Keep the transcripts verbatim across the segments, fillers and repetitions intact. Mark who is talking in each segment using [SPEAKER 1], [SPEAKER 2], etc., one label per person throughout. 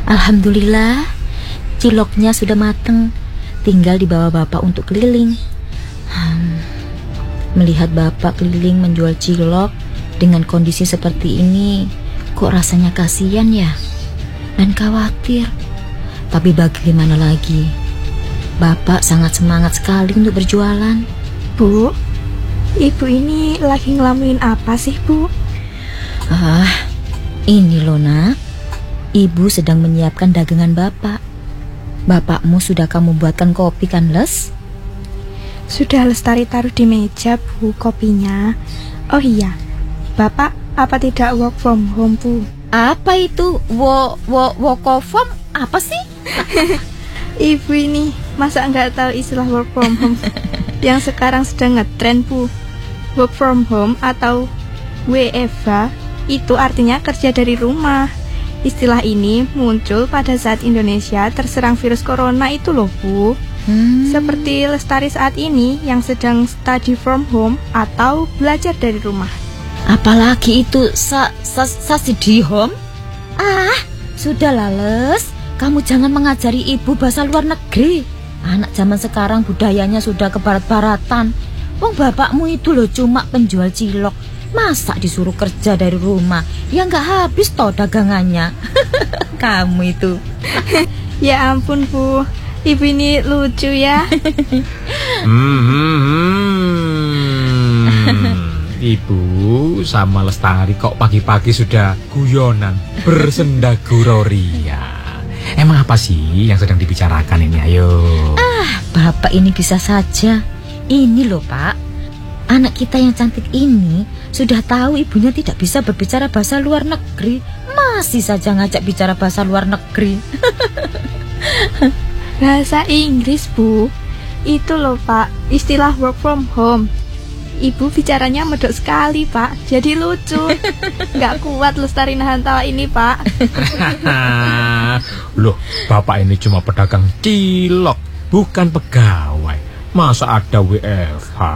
[SPEAKER 1] Alhamdulillah, ciloknya sudah mateng. Tinggal dibawa bapak untuk keliling. hmm, Melihat bapak keliling menjual cilok dengan kondisi seperti ini, kok rasanya kasihan ya, dan khawatir. Tapi bagaimana lagi, bapak sangat semangat sekali untuk berjualan.
[SPEAKER 2] Bu, ibu ini lagi ngelamuin apa sih, Bu?
[SPEAKER 1] Ah, ini loh nak, ibu sedang menyiapkan dagangan bapak. Bapakmu sudah kamu buatkan kopi kan, Les?
[SPEAKER 2] Sudah Lestari taruh di meja, Bu, kopinya. Oh iya, Bapak apa tidak work from home, Bu?
[SPEAKER 1] Apa itu? Wo, wo, work from apa sih?
[SPEAKER 2] Ibu ini masa nggak tahu istilah work from home yang sekarang sedang ngetren, Bu. Work from home atau W F H itu artinya kerja dari rumah. Istilah ini muncul pada saat Indonesia terserang virus corona itu loh, Bu. Hmm. Seperti Lestari saat ini yang sedang study from home atau belajar dari rumah.
[SPEAKER 1] Apalagi itu sa, sa, sa study home? Ah, sudahlah Les, kamu jangan mengajari ibu bahasa luar negeri. Anak zaman sekarang budayanya sudah ke barat-baratan. Wong bapakmu itu loh cuma penjual cilok, masa disuruh kerja dari rumah? Ya nggak habis toh dagangannya. Kamu itu.
[SPEAKER 2] Ya ampun, Bu, ibu ini lucu ya.
[SPEAKER 3] hmm, hmm, hmm. Ibu sama Lestari kok pagi-pagi sudah guyonan bersenda guroria. Emang apa sih yang sedang dibicarakan ini? Ayo.
[SPEAKER 1] Ah, bapak ini bisa saja. Ini loh Pak, anak kita yang cantik ini sudah tahu ibunya tidak bisa berbicara bahasa luar negeri, masih saja ngajak bicara bahasa luar negeri.
[SPEAKER 2] Bahasa Inggris, Bu. Itu loh Pak, istilah work from home. Ibu bicaranya medok sekali, Pak. Jadi lucu. Nggak kuat Lestari nahan tawa ini, Pak.
[SPEAKER 3] Loh, bapak ini cuma pedagang cilok, bukan pegawai. Masa ada W F H?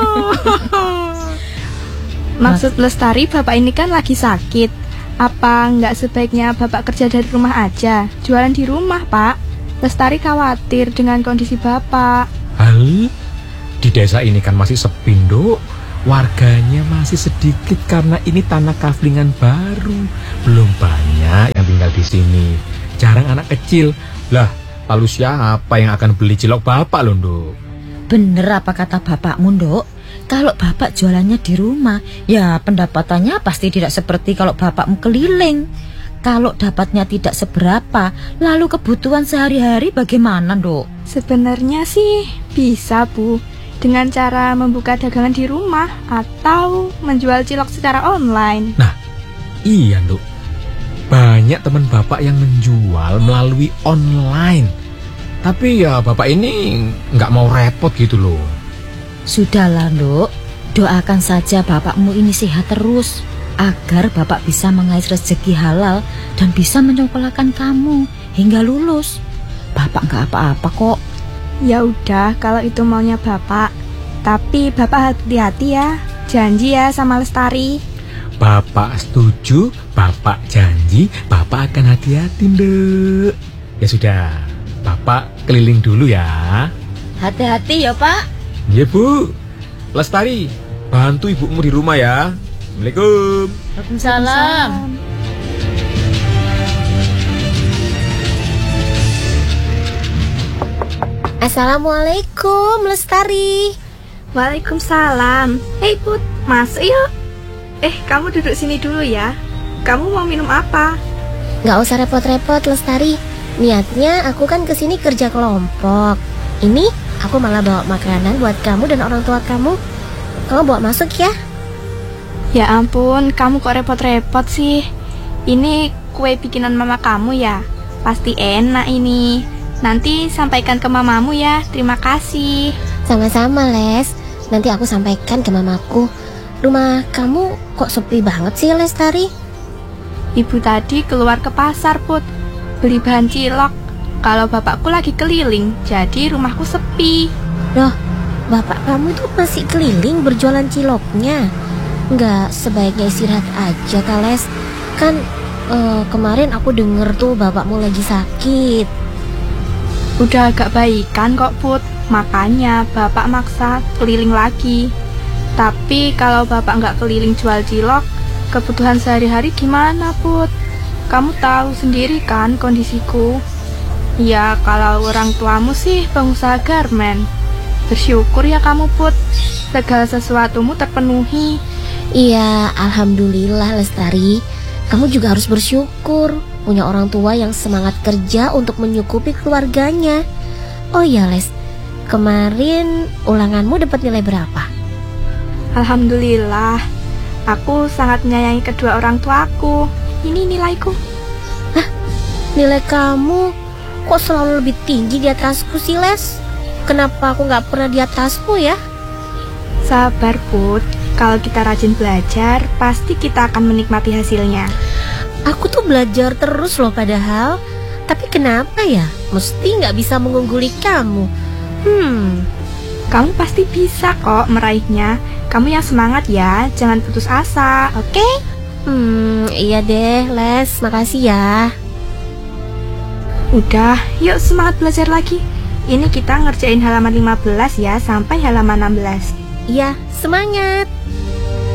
[SPEAKER 2] Maksud Lestari, bapak ini kan lagi sakit. Apa nggak sebaiknya bapak kerja dari rumah aja, jualan di rumah, Pak? Lestari khawatir dengan kondisi bapak.
[SPEAKER 3] Hal? Di desa ini kan masih sepi, Nduk. Warganya masih sedikit karena ini tanah kaflingan baru. Belum banyak yang tinggal di sini. Jarang anak kecil. Lah, lalu siapa yang akan beli cilok bapak loh, Nduk?
[SPEAKER 1] Bener apa kata bapakmu, Nduk? Kalau bapak jualannya di rumah, ya pendapatannya pasti tidak seperti kalau bapakmu keliling. Kalau dapatnya tidak seberapa, lalu kebutuhan sehari-hari bagaimana, Nduk?
[SPEAKER 2] Sebenarnya sih bisa, Bu, dengan cara membuka dagangan di rumah atau menjual cilok secara online.
[SPEAKER 3] Nah, iya, Nduk. Banyak teman bapak yang menjual melalui online. Tapi ya bapak ini nggak mau repot gitu loh.
[SPEAKER 1] Sudahlah, Nduk. Doakan saja bapakmu ini sehat terus, agar bapak bisa mengais rezeki halal dan bisa menyekolahkan kamu hingga lulus. Bapak nggak apa-apa kok.
[SPEAKER 2] Ya udah, kalau itu maunya bapak. Tapi bapak hati-hati ya. Janji ya sama Lestari.
[SPEAKER 3] Bapak setuju, bapak janji, bapak akan hati-hati, Nduk. Ya sudah, bapak keliling dulu ya.
[SPEAKER 1] Hati-hati ya, Pak.
[SPEAKER 3] Iya, Bu. Lestari, bantu ibumu di rumah ya. Assalamualaikum.
[SPEAKER 1] Waalaikumsalam.
[SPEAKER 4] Assalamualaikum, Lestari.
[SPEAKER 2] Waalaikumsalam. Hei Put, masuk yuk. Eh, kamu duduk sini dulu ya. Kamu mau minum apa?
[SPEAKER 4] Gak usah repot-repot, Lestari. Niatnya aku kan kesini kerja kelompok. Ini aku malah bawa makanan buat kamu dan orang tua kamu. Kamu bawa masuk ya.
[SPEAKER 2] Ya ampun, kamu kok repot-repot sih. Ini kue bikinan mama kamu ya. Pasti enak ini. Nanti sampaikan ke mamamu ya. Terima kasih.
[SPEAKER 4] Sama-sama, Les. Nanti aku sampaikan ke mamaku. Rumah kamu kok sepi banget sih, Lestari?
[SPEAKER 2] Ibu tadi keluar ke pasar, Put, beli bahan cilok. Kalau bapakku lagi keliling, jadi rumahku sepi.
[SPEAKER 4] Loh, bapak kamu tuh masih keliling berjualan ciloknya? Nggak sebaiknya istirahat aja, Kak Les? Kan Eh, kemarin aku denger tuh bapakmu lagi sakit.
[SPEAKER 2] Udah agak baikan kok Put, makanya bapak maksa keliling lagi. Tapi kalau bapak nggak keliling jual cilok, kebutuhan sehari-hari gimana Put? Kamu tahu sendiri kan kondisiku. Ya kalau orang tuamu sih pengusaha garmen. Bersyukur ya kamu Put, segala sesuatumu terpenuhi.
[SPEAKER 4] Iya, alhamdulillah Lestari. Kamu juga harus bersyukur punya orang tua yang semangat kerja untuk menyukupi keluarganya. Oh iya Les, kemarin ulanganmu dapat nilai berapa?
[SPEAKER 2] Alhamdulillah, aku sangat menyayangi kedua orang tuaku. Ini nilaiku.
[SPEAKER 4] Hah? Nilai kamu kok selalu lebih tinggi di atasku sih Les? Kenapa aku gak pernah di atasmu ya?
[SPEAKER 2] Sabar Put, kalau kita rajin belajar, pasti kita akan menikmati hasilnya.
[SPEAKER 4] Aku tuh belajar terus loh padahal. Tapi kenapa ya mesti gak bisa mengungguli kamu? Hmm,
[SPEAKER 2] Kamu pasti bisa kok meraihnya. Kamu yang semangat ya, jangan putus asa, oke? Okay?
[SPEAKER 4] Hmm, iya deh Les, makasih ya.
[SPEAKER 2] Udah, yuk semangat belajar lagi. Ini kita ngerjain halaman lima belas ya, sampai halaman enam belas.
[SPEAKER 4] Iya, semangat.